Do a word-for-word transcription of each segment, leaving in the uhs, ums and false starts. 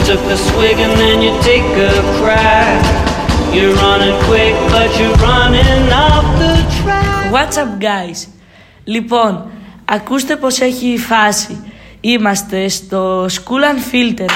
took a swig and then you take a crack. You're running quick but you're running off the track. What's up guys? Λοιπόν, ακούστε πως έχει η φάση. Είμαστε στο School Unfiltered.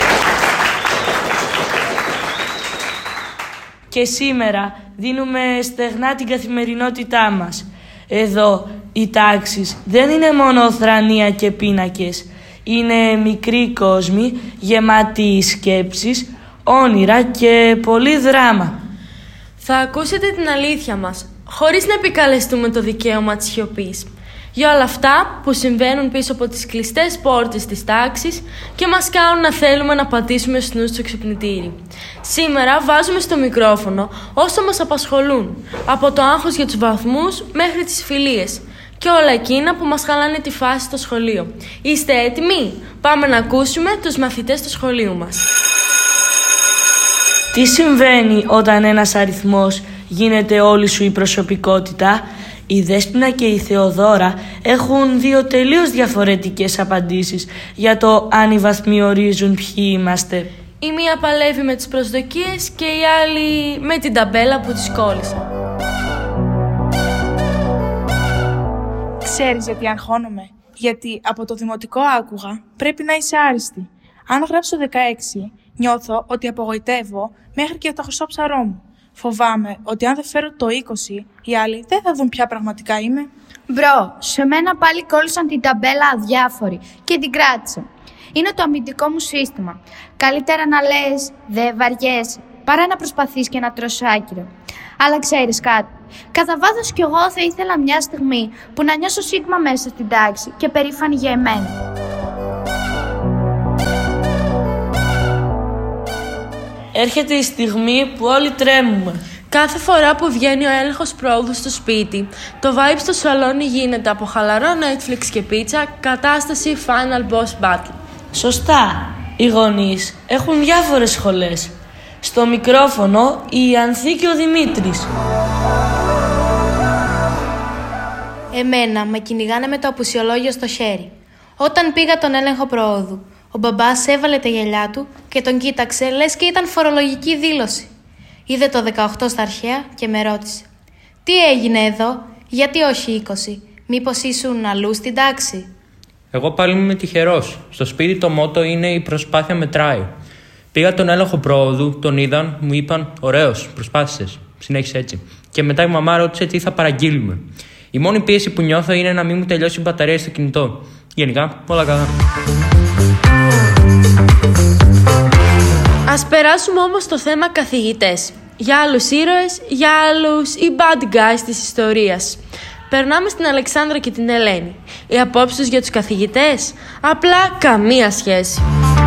Και σήμερα δίνουμε στεγνά την καθημερινότητά μας. Εδώ οι τάξεις δεν είναι μόνο θρανία και πίνακες. Είναι μικροί κόσμοι γεμάτοι σκέψεις, όνειρα και πολύ δράμα. Θα ακούσετε την αλήθεια μας, χωρίς να επικαλεστούμε το δικαίωμα της σιωπής. Για όλα αυτά που συμβαίνουν πίσω από τις κλειστές πόρτες της τάξης και μας κάνουν να θέλουμε να πατήσουμε snooze στο ξυπνητήρι. Σήμερα βάζουμε στο μικρόφωνο όσα μας απασχολούν, από το άγχος για τους βαθμούς μέχρι τις φιλίες και όλα εκείνα που μας χαλάνε τη φάση στο σχολείο. Είστε έτοιμοι? Πάμε να ακούσουμε τους μαθητές του σχολείου μας. Τι συμβαίνει όταν ένας αριθμός γίνεται όλη σου η προσωπικότητα? Η Δέσποινα και η Θεοδώρα έχουν δύο τελείως διαφορετικές απαντήσεις για το αν οι βαθμοί ορίζουν ποιοι είμαστε. Η μία παλεύει με τις προσδοκίες και η άλλη με την ταμπέλα που της κόλλησε. Ξέρεις γιατί αγχώνομαι? Γιατί από το δημοτικό άκουγα πρέπει να είσαι άριστη. Αν γράψω δεκαέξι, νιώθω ότι απογοητεύω μέχρι και το χρυσό ψαρό μου. Φοβάμαι ότι αν δεν φέρω το είκοσι, οι άλλοι δεν θα δουν ποια πραγματικά είμαι. Μπρο, σε μένα πάλι κόλλησαν την ταμπέλα αδιάφορη και την κράτησα. Είναι το αμυντικό μου σύστημα. Καλύτερα να λες «δε βαριέσαι» παρά να προσπαθείς και να τρως άκυρο. Αλλά ξέρεις κάτι, κατά βάθος κι εγώ θα ήθελα μια στιγμή που να νιώσω σίγμα μέσα στην τάξη και περήφανη για εμένα. Έρχεται η στιγμή που όλοι τρέμουμε. Κάθε φορά που βγαίνει ο έλεγχος πρόοδου στο σπίτι, το vibe στο σαλόνι γίνεται από χαλαρό Netflix και πίτσα, κατάσταση Final Boss Battle. Σωστά. Οι γονείς έχουν διάφορες σχολές. Στο μικρόφωνο η Ανθή και ο Δημήτρης. Εμένα με κυνηγάνε με το απουσιολόγιο στο χέρι. Όταν πήγα τον έλεγχο προόδου, ο μπαμπάς έβαλε τα γυαλιά του και τον κοίταξε λες και ήταν φορολογική δήλωση. Είδε το δεκαοκτώ στα αρχαία και με ρώτησε «Τι έγινε εδώ, γιατί όχι είκοσι, μήπως ήσουν αλλού στην τάξη?» Εγώ πάλι είμαι τυχερός. Στο σπίτι το μότο είναι «Η προσπάθεια μετράει». Πήγα τον έλεγχο πρόοδου, τον είδαν, μου είπαν «Ωραίος, προσπάθησες, συνέχισε έτσι». Και μετά η μαμά ρώτησε τι θα παραγγείλουμε. Η μόνη πίεση που νιώθω είναι να μην μου τελειώσει η μπαταρία στο κινητό. Γενικά, όλα καλά. Ας περάσουμε όμως στο θέμα καθηγητές. Για άλλους ήρωες, για άλλους οι bad guys της ιστορίας. Περνάμε στην Αλεξάνδρα και την Ελένη. Οι απόψεις τους για τους καθηγητές? Απλά καμία σχέση.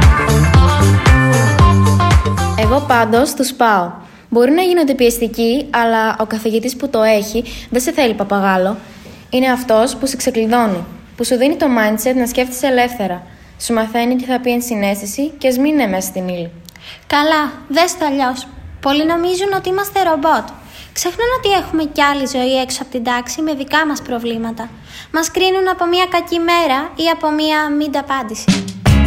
Εγώ πάντως τους πάω. Μπορεί να γίνονται πιεστικοί, αλλά ο καθηγητής που το έχει δεν σε θέλει παπαγάλο. Είναι αυτός που σε ξεκλειδώνει, που σου δίνει το mindset να σκέφτεσαι ελεύθερα. Σου μαθαίνει τι θα πει ενσυναίσθηση και ας μην είναι μέσα στην ύλη. Καλά, δες το αλλιώς. Πολλοί νομίζουν ότι είμαστε ρομπότ. Ξεχνούν ότι έχουμε κι άλλη ζωή έξω από την τάξη με δικά μας προβλήματα. Μας κρίνουν από μια κακή μέρα ή από μια μη απάντηση.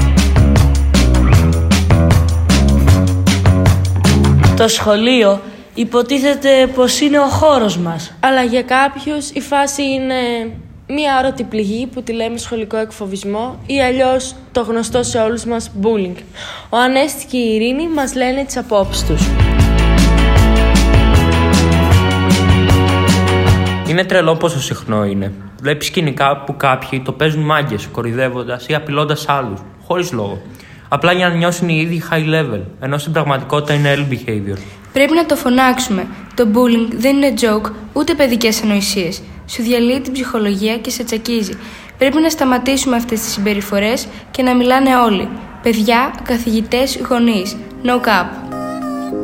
Το σχολείο υποτίθεται πως είναι ο χώρος μας. Αλλά για κάποιους η φάση είναι μία άρωτη πληγή που τη λέμε σχολικό εκφοβισμό ή αλλιώς το γνωστό σε όλους μας bullying. Ο Ανέστη και η Ειρήνη μας λένε τις απόψεις τους. Είναι τρελό πόσο συχνό είναι. Βλέπεις σκηνικά που κάποιοι το παίζουν μάγκες, κοροϊδεύοντας ή απειλώντας άλλους, χωρίς λόγο. Απλά για να νιώσουν οι ίδιοι high level, ενώ στην πραγματικότητα είναι L behavior. Πρέπει να το φωνάξουμε. Το bullying δεν είναι joke, ούτε παιδικές ανοησίες. Σου διαλύει την ψυχολογία και σε τσακίζει. Πρέπει να σταματήσουμε αυτές τις συμπεριφορές και να μιλάνε όλοι. Παιδιά, καθηγητές, γονείς. No cap.